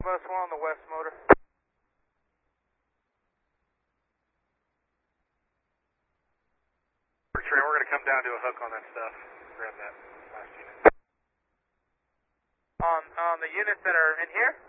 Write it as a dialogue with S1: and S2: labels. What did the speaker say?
S1: bus 1 on the west motor.
S2: Train, we're going to come down to a hook on that stuff. Grab that last unit.
S1: On the units that are in here?